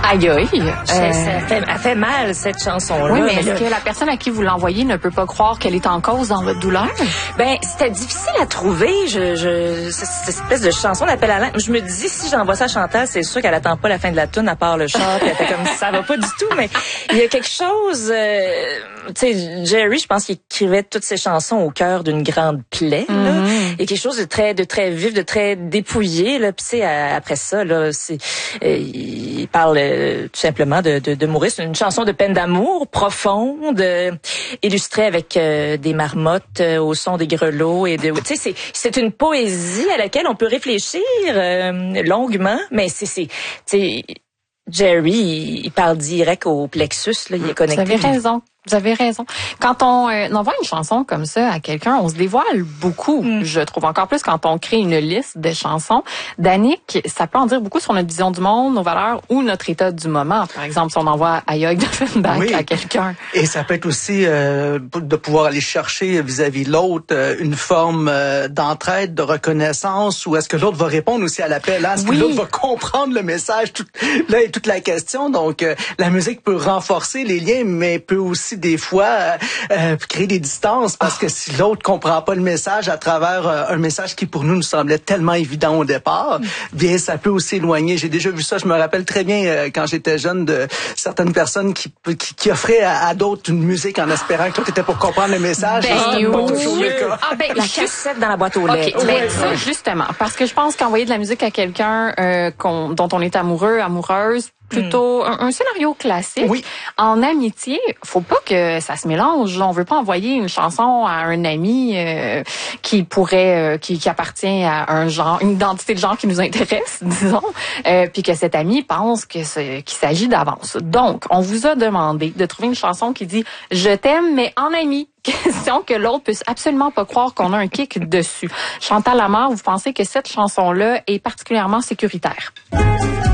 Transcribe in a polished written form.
Aïe, aïe. Elle fait mal, cette chanson-là. Oui, mais est-ce que la personne à qui vous l'envoyez ne peut pas croire qu'elle est en cause dans votre douleur? Ben, c'était difficile à trouver. Cette espèce de chanson d'appel à l'aide. Je me dis, si j'envoie ça à Chantal, c'est sûr qu'elle attend pas la fin de la tune à part le chant. Elle fait comme ça va pas du tout. Mais il y a quelque chose. Tu sais, Jerry, je pense qu'il écrivait toutes ses chansons au cœur d'une grande plaie. Là. Il y a quelque chose de très vif, de très dépouillé. Là. Puis tu sais, après ça, là, il parle tout simplement de mourir. C'est une chanson de peine d'amour profonde, illustrée avec des marmottes au son des grelots et tu sais, c'est une poésie à laquelle on peut réfléchir longuement, mais tu sais, Jerry, il parle direct au plexus, là, il est connecté. Vous avez raison. Quand on envoie une chanson comme ça à quelqu'un, on se dévoile beaucoup, je trouve. Encore plus quand on crée une liste de chansons. Danick, ça peut en dire beaucoup sur notre vision du monde, nos valeurs ou notre état du moment. Par exemple, si on envoie Aïe d'Offenbach à quelqu'un. Et ça peut être aussi de pouvoir aller chercher vis-à-vis de l'autre une forme d'entraide, de reconnaissance, ou est-ce que l'autre va répondre aussi à l'appel? Hein? Est-ce que l'autre va comprendre le message? Là est toute la question. Donc, la musique peut renforcer les liens, mais peut aussi des fois créer des distances parce que si l'autre comprend pas le message à travers un message qui pour nous semblait tellement évident au départ, bien ça peut aussi éloigner. J'ai déjà vu ça, je me rappelle très bien quand j'étais jeune de certaines personnes qui offraient à d'autres une musique en espérant que l'autre était pour comprendre le message. C'était pas toujours le cas. La cassette dans la boîte aux lettres. Okay. Ça justement, parce que je pense qu'envoyer de la musique à quelqu'un dont on est amoureux, amoureuse, plutôt un scénario classique. Oui. En amitié, faut pas que ça se mélange. On veut pas envoyer une chanson à un ami qui appartient à un genre, une identité de genre qui nous intéresse, disons, puis que cet ami pense qu'il s'agit d'avance. Donc, on vous a demandé de trouver une chanson qui dit « Je t'aime, mais en ami ». Question que l'autre puisse absolument pas croire qu'on a un kick dessus. Chantal Lamarre, vous pensez que cette chanson-là est particulièrement sécuritaire?